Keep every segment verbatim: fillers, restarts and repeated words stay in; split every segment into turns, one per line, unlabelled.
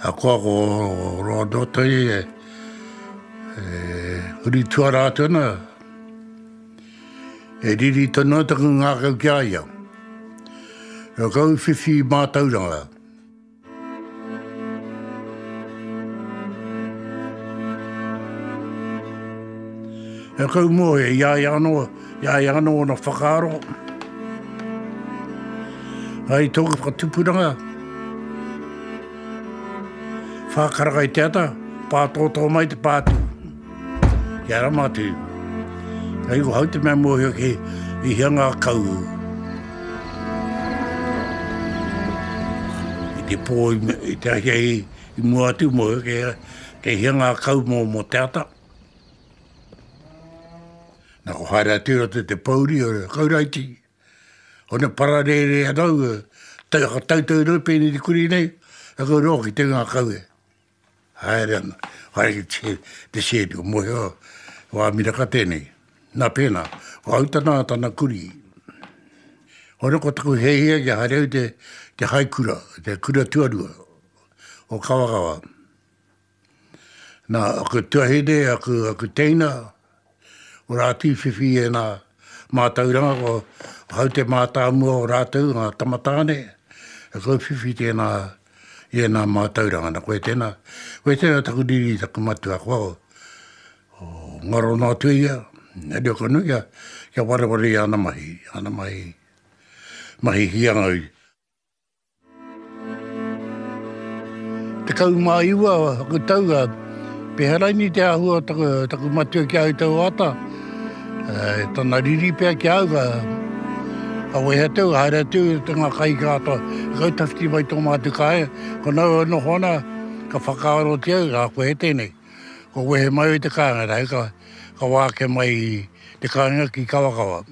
A koa ko roa notai e uri tuara atuna e riri tono taku ngā kau kia ia. E kau whiwhi mātauranga. E kau mo e iai anō, iai anō na whakaaro. Ai tōku whakatupuranga. Whakarakai te ata, pātōtō mai te pātū. Kia ramatu. Ai ko hau te mea mōhio ki i hianga kau. I te pō i te ahia i, i mua atu mōhio ki, ki hianga kau mō mō te ata. Nā ko haere atura te te pauri o kauraiti. O na pararere anau, tau tautau rupeni te kuri nei, a kau roki te ngā kau e. Haere ana, haere ki te, te setu o mohe o, wā miraka tēnei. Nā pēnā, o autana tana kuri. O na ko taku heihia ki haere au te, te haikura, te kura tuarua, o kawakawa. Nā, aku tuahede, aku, aku teina, o rāti whiwhi e nā mātauranga, o, o hau te mātāmua o rātou, ngā tamatāne, e kau whiwhi tēnā, i nā mātauranga, nā koe tēnā, koe tēnā taku riri taku matua kua o, o ngaro nā tuia, e reo kanu kia, kia warawari ana mahi, ana mahi, mahi hiangau. Te kau mā iwa, aku tauga, peharaini te ahua taku, taku matua kia au tau ata, e, tana riri pia kia au, a wehe tau, haere tau, te ngā kai kātoa, kau tawhiti mai tō mātu kāe, ko nau no hona, ka whakaaro te au, a koe tēnei, ko wehe mai o te kānga rau, ka, ka wāke mai te kānga ki kawakawa.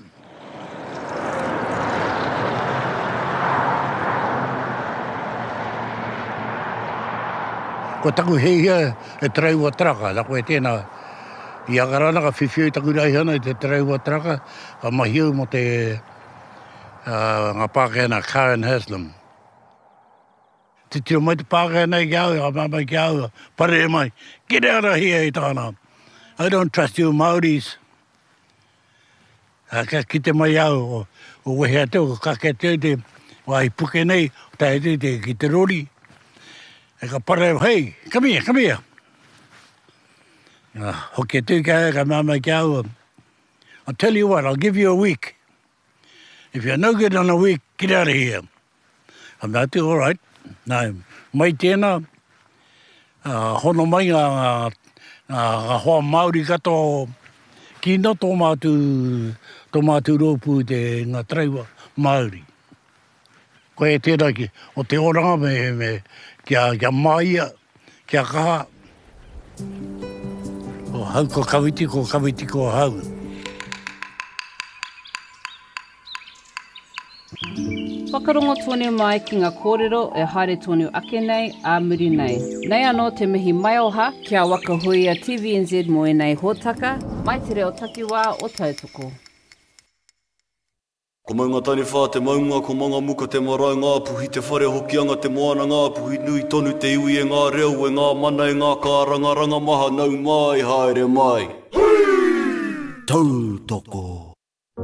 Ko taku heihia e traua traka, la koe tēnā, i agarana ka whiwhiu taku raihana i te traua traka, ka mahiu mo te uh, ngā Pākehana Karen Haslam. Te tio mai te Pākehana ki au, a mamai ki au, pare mai, get out of here i tāna. I don't trust you Māoris. Uh, ka ki te mai au, o, o wehe atau, ka ke teo te, wai puke nei, o tae te, te ki te rori. E ka pare, hey, come here, come here. Uh, hoke tū ka ka māmai ki au. I'll tell you what, I'll give you a week. If you're no good on a week, get out of here. I'm not all right. No, mai tēnā, uh, hono mai ngā, ngā, ngā hoa Māori kato kina tō mātu, tō mātu rōpū te ngā traua Māori. Koe tēnā ki, o te oranga me, me kia, kia maia, kia kaha. O hau ko kawiti, ko kawiti ko hau.
Whakarongo tōne mai ki ngā kōrero e haere tōne ake nei, a muri nei. Nei anō te mihi mai oha, kia wakahui a T V N Z mo e nei hōtaka, mai te reo takiwā o tautoko.
Ko maunga tani whā te maunga, ko manga muka te marae ngā puhi, te whare hokianga te moana ngā puhi, nui tonu te iwi e ngā reo, e ngā mana e ngā kāranga ranga maha, nau mai, haere mai. Tautoko.